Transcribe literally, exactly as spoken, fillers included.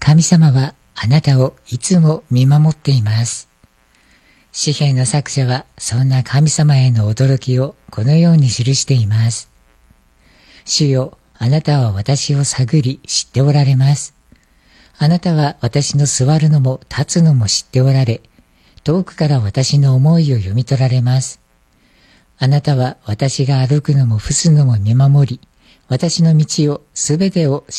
神様はあなたをいつも見守っています。詩篇の作者はそんな神様への驚きをこのように記しています。主よ、あなたは私を探り知っておられます。あなたは私の座るのも立つのも知っておられ、遠くから私の思いを読み取られます。あなたは私が歩くのも伏すのも見守り、私の道をすべてを